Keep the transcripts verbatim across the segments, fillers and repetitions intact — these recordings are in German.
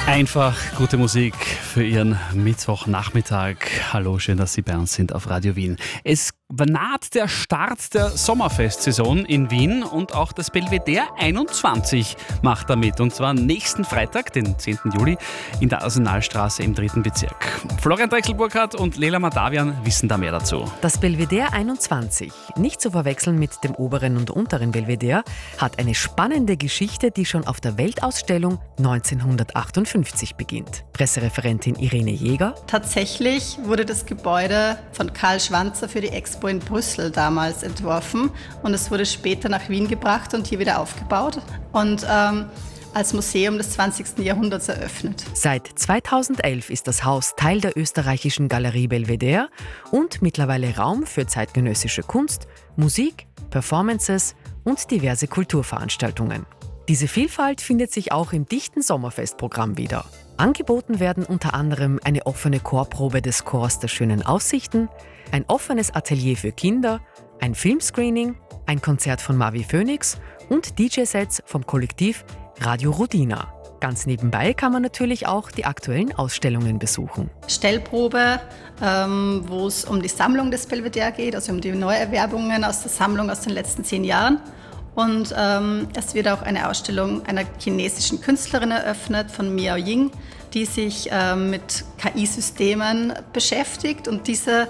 Einfach gute Musik für Ihren Mittwochnachmittag. Hallo, schön, dass Sie bei uns sind auf Radio Wien. Es naht der Start der Sommerfestsaison in Wien und auch das Belvedere einundzwanzig macht damit. Und zwar nächsten Freitag, den zehnten Juli, in der Arsenalstraße im dritten Bezirk. Florian Drechsel-Burkhardt und Lela Madavian wissen da mehr dazu. Das Belvedere einundzwanzig, nicht zu verwechseln mit dem oberen und unteren Belvedere, hat eine spannende Geschichte, die schon auf der Weltausstellung neunzehnhundertachtundfünfzig beginnt. Pressereferentin Irene Jäger. Tatsächlich wurde das Gebäude von Karl Schwanzer für die Expo in Brüssel damals entworfen und es wurde später nach Wien gebracht und hier wieder aufgebaut und ähm, als Museum des zwanzigsten Jahrhunderts eröffnet. Seit zweitausendelf ist das Haus Teil der österreichischen Galerie Belvedere und mittlerweile Raum für zeitgenössische Kunst, Musik, Performances und diverse Kulturveranstaltungen. Diese Vielfalt findet sich auch im dichten Sommerfestprogramm wieder. Angeboten werden unter anderem eine offene Chorprobe des Chors der schönen Aussichten, ein offenes Atelier für Kinder, ein Filmscreening, ein Konzert von Mavi Phoenix und D J-Sets vom Kollektiv Radio Rodina. Ganz nebenbei kann man natürlich auch die aktuellen Ausstellungen besuchen. Stellprobe, ähm, wo es um die Sammlung des Belvedere geht, also um die Neuerwerbungen aus der Sammlung aus den letzten zehn Jahren. Und ähm, es wird auch eine Ausstellung einer chinesischen Künstlerin eröffnet, von Miao Ying, die sich ähm, mit K I-Systemen beschäftigt und diese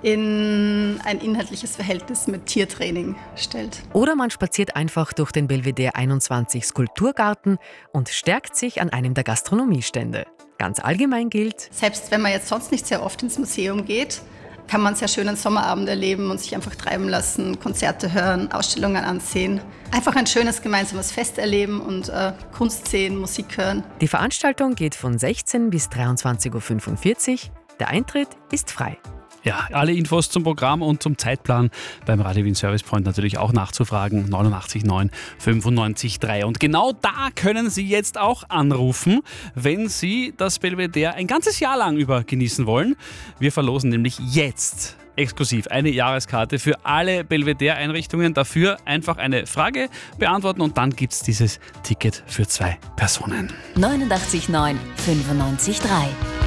in ein inhaltliches Verhältnis mit Tiertraining stellt. Oder man spaziert einfach durch den Belvedere einundzwanzig Skulpturgarten und stärkt sich an einem der Gastronomiestände. Ganz allgemein gilt: Selbst wenn man jetzt sonst nicht sehr oft ins Museum geht, kann man sehr schönen Sommerabend erleben und sich einfach treiben lassen, Konzerte hören, Ausstellungen ansehen. Einfach ein schönes gemeinsames Fest erleben und äh, Kunst sehen, Musik hören. Die Veranstaltung geht von sechzehn bis dreiundzwanzig Uhr fünfundvierzig. Der Eintritt ist frei. Ja, alle Infos zum Programm und zum Zeitplan beim Radio Wien Service Point natürlich auch nachzufragen. neunundachtzig neun fünfundneunzig drei. Und genau da können Sie jetzt auch anrufen, wenn Sie das Belvedere ein ganzes Jahr lang über genießen wollen. Wir verlosen nämlich jetzt exklusiv eine Jahreskarte für alle Belvedere-Einrichtungen. Dafür einfach eine Frage beantworten und dann gibt es dieses Ticket für zwei Personen. neunundachtzig neun fünfundneunzig drei.